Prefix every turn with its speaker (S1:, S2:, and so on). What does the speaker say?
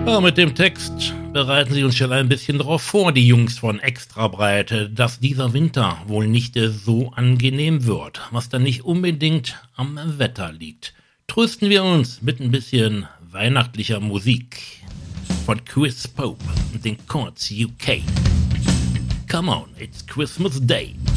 S1: Ja, mit dem Text bereiten Sie uns schon ein bisschen darauf vor, die Jungs von Extrabreite, dass dieser Winter wohl nicht so angenehm wird, was dann nicht unbedingt am Wetter liegt. Trösten wir uns mit ein bisschen weihnachtlicher Musik von Chris Pope und den Chords UK. Come on, it's Christmas Day.